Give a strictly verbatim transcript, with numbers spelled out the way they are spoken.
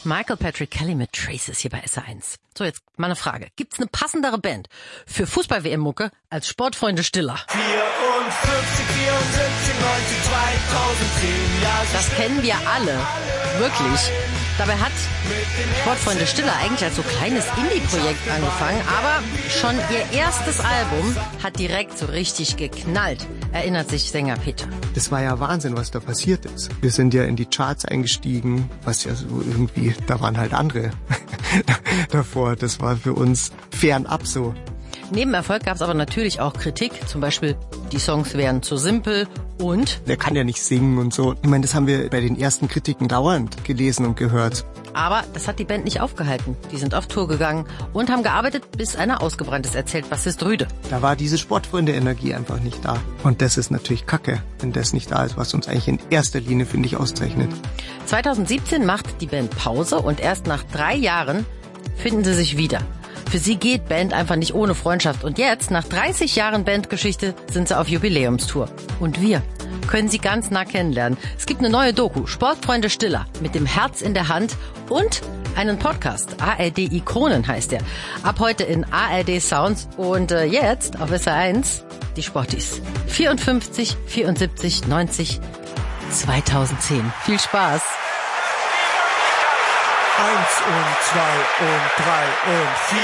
Michael Patrick Kelly mit Traces hier bei S R eins. So, jetzt mal eine Frage. Gibt's eine passendere Band für Fußball-W M-Mucke als Sportfreunde Stiller? vierundfünfzig, vierundsiebzig, neunzig, zweitausendzehn, ja, das kennen wir alle. Wirklich. Dabei hat Sportfreunde Stiller eigentlich als so kleines Indie-Projekt angefangen, aber schon ihr erstes Album hat direkt so richtig geknallt, erinnert sich Sänger Peter. Das war ja Wahnsinn, was da passiert ist. Wir sind ja in die Charts eingestiegen, was ja so irgendwie, da waren halt andere davor. Das war für uns fernab so. Neben Erfolg gab es aber natürlich auch Kritik, zum Beispiel die Songs wären zu simpel und... Der kann ja nicht singen und so. Ich meine, das haben wir bei den ersten Kritiken dauernd gelesen und gehört. Aber das hat die Band nicht aufgehalten. Die sind auf Tour gegangen und haben gearbeitet, bis einer ausgebrannt ist, erzählt Bassist Rüde. Da war diese Sportfreunde-Energie einfach nicht da. Und das ist natürlich Kacke, wenn das nicht da ist, was uns eigentlich in erster Linie, finde ich, auszeichnet. zweitausendsiebzehn macht die Band Pause und erst nach drei Jahren finden sie sich wieder. Für sie geht Band einfach nicht ohne Freundschaft. Und jetzt, nach dreißig Jahren Bandgeschichte, sind sie auf Jubiläumstour. Und wir können sie ganz nah kennenlernen. Es gibt eine neue Doku, Sportfreunde Stiller, mit dem Herz in der Hand und einen Podcast. A R D Ikonen heißt der. Ab heute in A R D Sounds und äh, jetzt auf S R eins die Sportis. vierundfünfzig, vierundsiebzig, neunzig, zweitausendzehn. Viel Spaß! Eins und zwei und drei und vier.